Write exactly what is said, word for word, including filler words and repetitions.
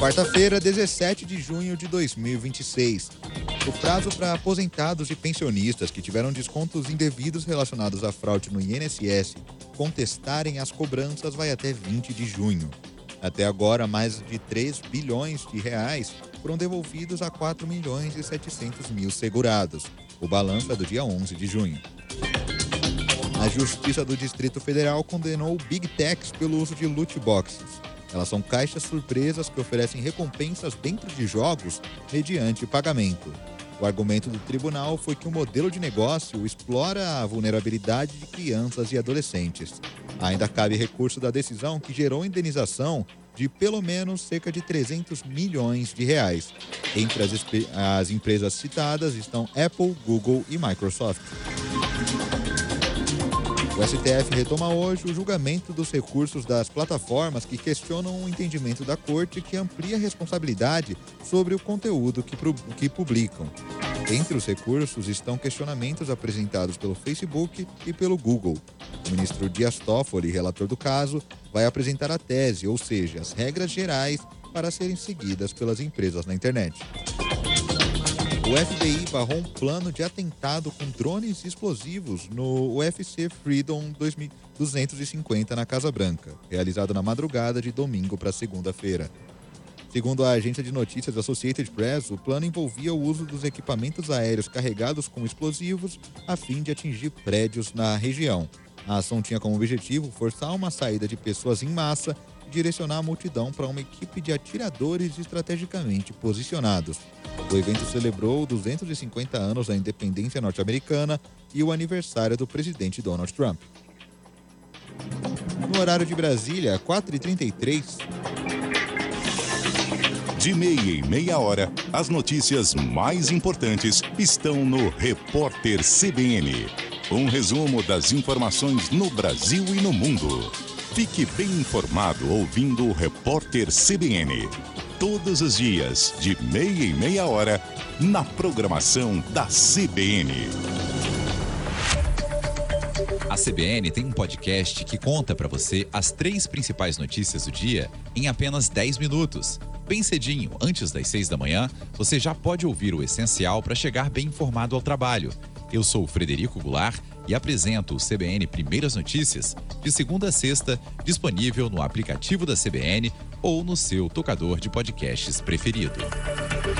Quarta-feira, dezessete de junho de dois mil e vinte e seis. O prazo para aposentados e pensionistas que tiveram descontos indevidos relacionados à fraude no I N S S contestarem as cobranças vai até vinte de junho. Até agora, mais de três bilhões de reais foram devolvidos a quatro milhões e setecentos mil segurados. O balanço é do dia onze de junho. A Justiça do Distrito Federal condenou Big Techs pelo uso de loot boxes. Elas são caixas surpresas que oferecem recompensas dentro de jogos mediante pagamento. O argumento do tribunal foi que o modelo de negócio explora a vulnerabilidade de crianças e adolescentes. Ainda cabe recurso da decisão que gerou indenização de pelo menos cerca de trezentos milhões de reais. Entre as, as empresas citadas estão Apple, Google e Microsoft. O S T F retoma hoje o julgamento dos recursos das plataformas que questionam o entendimento da corte que amplia a responsabilidade sobre o conteúdo que, que publicam. Entre os recursos estão questionamentos apresentados pelo Facebook e pelo Google. O ministro Dias Toffoli, relator do caso, vai apresentar a tese, ou seja, as regras gerais para serem seguidas pelas empresas na internet. O F B I barrou um plano de atentado com drones explosivos no U F C Freedom duzentos e cinquenta na Casa Branca, realizado na madrugada de domingo para segunda-feira. Segundo a agência de notícias Associated Press, o plano envolvia o uso dos equipamentos aéreos carregados com explosivos a fim de atingir prédios na região. A ação tinha como objetivo forçar uma saída de pessoas em massa e direcionar a multidão para uma equipe de atiradores estrategicamente posicionados. O evento celebrou duzentos e cinquenta anos da independência norte-americana e o aniversário do presidente Donald Trump. No horário de Brasília, quatro e trinta e três. De meia em meia hora, as notícias mais importantes estão no Repórter C B N. Um resumo das informações no Brasil e no mundo. Fique bem informado ouvindo o Repórter C B N. Todos os dias, de meia em meia hora, na programação da C B N. A C B N tem um podcast que conta para você as três principais notícias do dia em apenas dez minutos. Bem cedinho, antes das seis da manhã, você já pode ouvir o essencial para chegar bem informado ao trabalho. Eu sou o Frederico Goulart e apresento o C B N Primeiras Notícias, de segunda a sexta, disponível no aplicativo da C B N ou no seu tocador de podcasts preferido.